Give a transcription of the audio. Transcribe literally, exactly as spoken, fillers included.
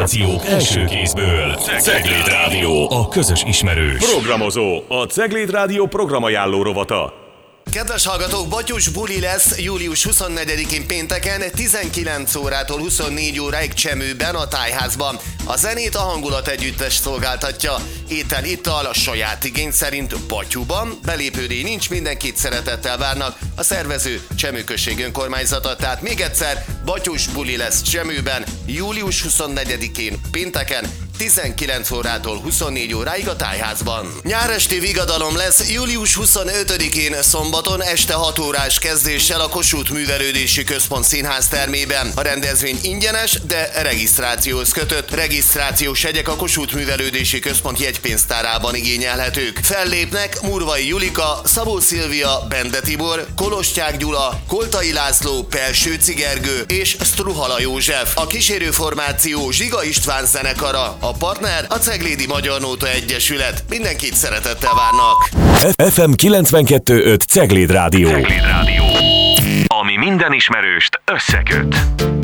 Információk első kézből. Cegléd Rádió, a közös ismerős. Programozó, a Cegléd Rádió programajánló rovata. Kedves hallgatók, Batyus buli lesz július huszonnegyedikén pénteken tizenkilenc órától huszonnégy óráig Csemőben, a Tájházban. A zenét a Hangulat Együttes szolgáltatja. Étel, ital a saját igény szerint Batyuban. Belépődíj nincs, mindenkit szeretettel várnak. A szervező Csemő község önkormányzata. Tehát még egyszer, Batyus buli lesz Csemőben július huszonnegyedikén pénteken tizenkilenc órától huszonnégy óráig a Tájházban. Nyáresti vigadalom lesz július huszonötödikén szombaton este hat órás kezdéssel a Kossuth Művelődési Központ színház termében. A rendezvény ingyenes, de regisztrációhoz kötött. Regisztrációs jegyek a Kossuth Művelődési Központ jegypénztárában igényelhetők. Fellépnek Murvai Julika, Szabó Szilvia, Bende Tibor, Kolostyák Gyula, Koltai László, Pelsőci Gergő és Struhala József. A kísérő formáció Zsiga István zenekara. A partner a Ceglédi Magyar Nóta Egyesület. Mindenkit szeretettel várnak. ef em kilencvenkettő öt Cegléd Rádió. Cegléd Rádió. Ami minden ismerőst összeköt.